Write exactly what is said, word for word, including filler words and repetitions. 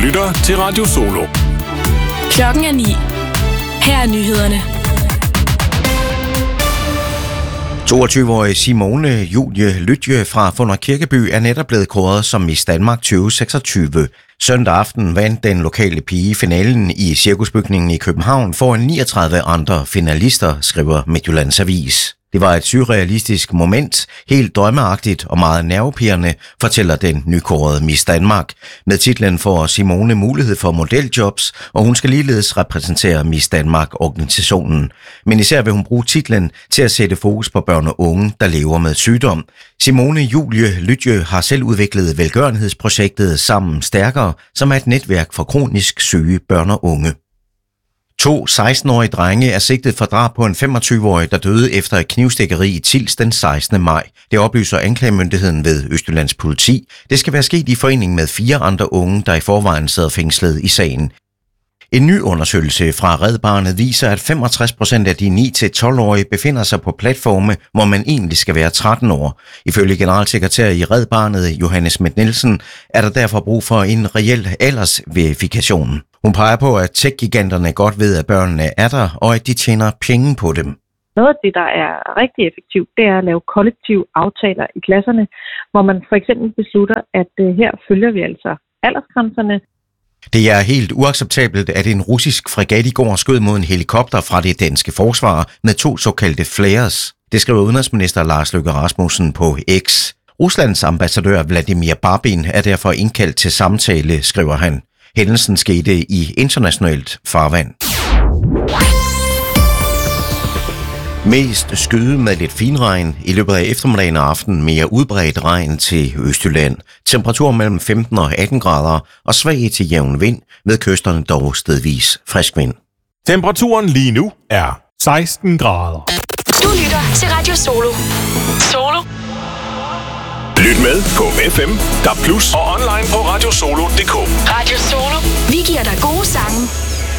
lytter til Radio Solo. Klokken er ni. Her er nyhederne. toogtyve-årige Simone Julie Lytje fra Funder Kirkeby er netop blevet kåret som Miss Danmark tyve seksogtyve. Søndag aften vandt den lokale pige finalen i Cirkusbygningen i København foran niogtredive andre finalister, skriver Midtjyllands Avis. Det var et surrealistisk moment, helt drømmeagtigt og meget nervepirrende, fortæller den nykårede Miss Danmark. Med titlen får Simone mulighed for modeljobs, og hun skal ligeledes repræsentere Miss Danmark-organisationen. Men især vil hun bruge titlen til at sætte fokus på børn og unge, der lever med sygdom. Simone Julie Lytje har selv udviklet velgørenhedsprojektet Sammen Stærkere, som er et netværk for kronisk syge børn og unge. To seksten-årige drenge er sigtet for drab på en femogtyve-årig, der døde efter et knivstikkeri i Tilst den sekstende maj. Det oplyser anklagemyndigheden ved Østjyllands politi. Det skal være sket i forening med fire andre unge, der i forvejen sidder fængslet i sagen. En ny undersøgelse fra Red Barnet viser, at femogtres procent af de ni til tolv-årige befinder sig på platforme, hvor man egentlig skal være tretten år. Ifølge generalsekretær i Red Barnet, Johannes Schmidt Nielsen, er der derfor brug for en reel aldersverifikation. Hun peger på, at tech-giganterne godt ved, at børnene er der, og at de tjener penge på dem. Noget af det, der er rigtig effektivt, det er at lave kollektive aftaler i klasserne, hvor man for eksempel beslutter, at her følger vi altså aldersgrænserne. Det er helt uacceptabelt, at en russisk fregat i går skød mod en helikopter fra det danske forsvar med to såkaldte flares. Det skriver udenrigsminister Lars Løkke Rasmussen på X. Ruslands ambassadør Vladimir Barbin er derfor indkaldt til samtale, skriver han. Hændelsen skete i internationalt farvand. Mest skyde med lidt finregn. I løbet af eftermiddagen og aften mere udbredt regn til Østjylland. Temperatur mellem femten og atten grader og svag til jævn vind, ved kysterne dog stedvis frisk vind. Temperaturen lige nu er seksten grader. Du lytter til Radio Solo. Solo. Lyt med på F M, D A B plus og online på radiosolo punktum d k. Radio Solo. Vi giver dig gode sange